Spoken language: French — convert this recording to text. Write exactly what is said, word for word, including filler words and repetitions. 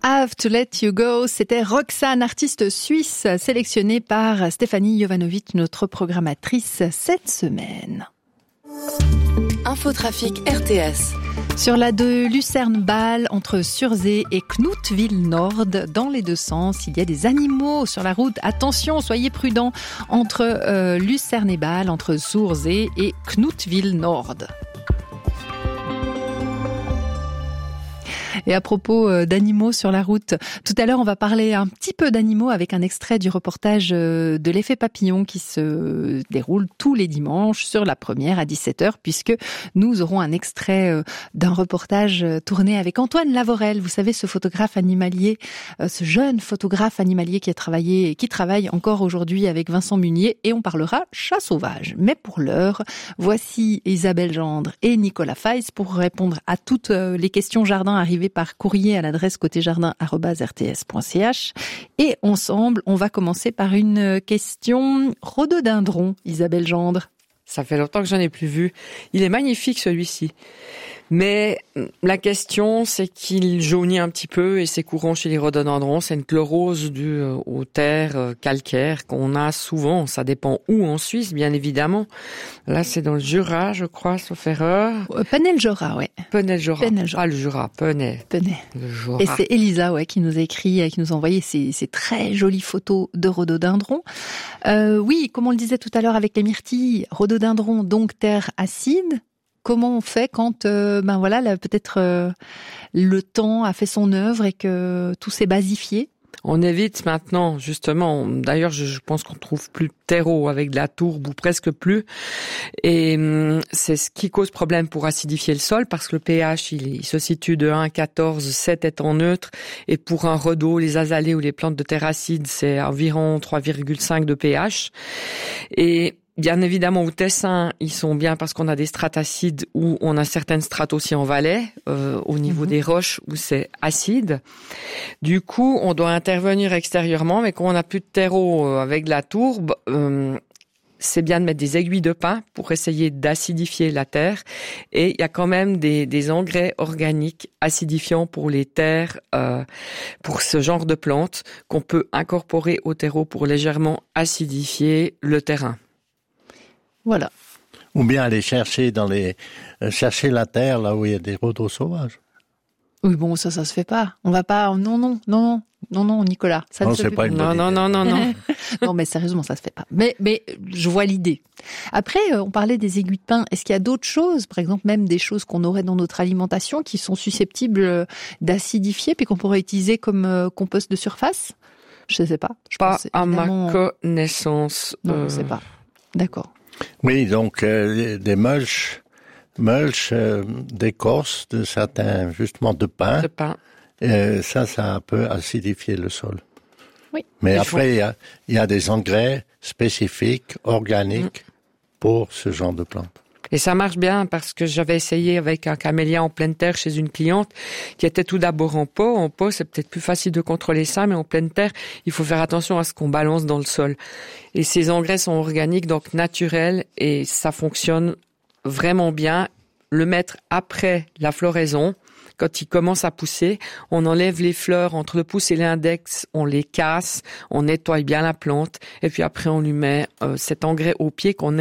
Have to Let You Go, c'était Roxane, artiste suisse, sélectionnée par Stéphanie Jovanovic, notre programmatrice cette semaine. Infotrafic R T S. Sur la de Lucerne-Bâle, entre Surzé et Knouteville-Nord, dans les deux sens, il y a des animaux sur la route. Attention, soyez prudents entre euh, Lucerne et Bâle, entre Surzé et Knouteville-Nord. Et à propos d'animaux sur la route, tout à l'heure, on va parler un petit peu d'animaux avec un extrait du reportage de l'effet papillon qui se déroule tous les dimanches sur la première à dix-sept heures, puisque nous aurons un extrait d'un reportage tourné avec Antoine Lavorel. Vous savez, ce photographe animalier, ce jeune photographe animalier qui a travaillé et qui travaille encore aujourd'hui avec Vincent Munier, et on parlera chat sauvage. Mais pour l'heure, voici Isabelle Gendre et Nicolas Feiss pour répondre à toutes les questions jardin arrivées par courrier à l'adresse côté jardin arobase r t s point c h. Et ensemble, on va commencer par une question rhododendron, Isabelle Gendre. Ça fait longtemps que j'en ai plus vu. Il est magnifique celui-ci. Mais la question, c'est qu'il jaunit un petit peu et c'est courant chez les rhododendrons. C'est une chlorose due aux terres calcaires qu'on a souvent. Ça dépend où en Suisse, bien évidemment. Là, c'est dans le Jura, je crois, sauf erreur. Penel-Jura, ouais. Penel-Jura. Penel-Jura. Pas le Jura, Penel. Penel. Le Jura. Et c'est Elisa, ouais, qui nous a écrit, qui nous a envoyé ces, ces très jolies photos de rhododendrons. Euh, oui, comme on le disait tout à l'heure avec les myrtilles, rhododendrons, donc terre acide. Comment on fait quand, euh, ben voilà, là, peut-être euh, le temps a fait son œuvre et que tout s'est basifié? On évite maintenant, justement. D'ailleurs, je, je pense qu'on trouve plus de terreau avec de la tourbe ou presque plus. Et hum, c'est ce qui cause problème pour acidifier le sol parce que le pH, il, il se situe de un à quatorze, sept étant neutre. Et pour un rhodo, les azalées ou les plantes de terre acide, c'est environ trois virgule cinq de pH. Et bien évidemment, au Tessin, ils sont bien parce qu'on a des strates acides où on a certaines strates aussi en Valais, euh, au niveau mmh. des roches où c'est acide. Du coup, on doit intervenir extérieurement, mais quand on n'a plus de terreau avec de la tourbe, euh, c'est bien de mettre des aiguilles de pin pour essayer d'acidifier la terre. Et il y a quand même des, des engrais organiques acidifiants pour les terres, euh, pour ce genre de plantes qu'on peut incorporer au terreau pour légèrement acidifier le terrain. Voilà. Ou bien aller chercher dans les euh, chercher la terre là où il y a des rhodos sauvages. Oui, bon, ça, ça se fait pas. On va pas. Non, non, non, non, non, Nicolas. Ça non, ne se c'est fait pas pas. une non, bonne non, idée. non, non, non, non. Mais sérieusement, ça se fait pas. Mais, mais, je vois l'idée. Après, on parlait des aiguilles de pin. Est-ce qu'il y a d'autres choses, par exemple, même des choses qu'on aurait dans notre alimentation qui sont susceptibles d'acidifier puis qu'on pourrait utiliser comme compost de surface? Je ne sais pas. Je pas pense, à évidemment... ma connaissance. Non, euh... je ne sais pas. D'accord. Oui, donc euh, des mulches, mulches euh, d'écorce de certains justement de pin. De pin. Euh, ça, ça peut acidifier le sol. Oui. Mais il après, il faut... y a, il y a des engrais spécifiques, organiques, mmh. pour ce genre de plantes. Et ça marche bien parce que j'avais essayé avec un camélia en pleine terre chez une cliente qui était tout d'abord en pot. En pot, c'est peut-être plus facile de contrôler ça, mais en pleine terre, il faut faire attention à ce qu'on balance dans le sol. Et ces engrais sont organiques, donc naturels, et ça fonctionne vraiment bien. Le mettre après la floraison, quand il commence à pousser, on enlève les fleurs entre le pouce et l'index, on les casse, on nettoie bien la plante, et puis après on lui met euh, cet engrais au pied qu'on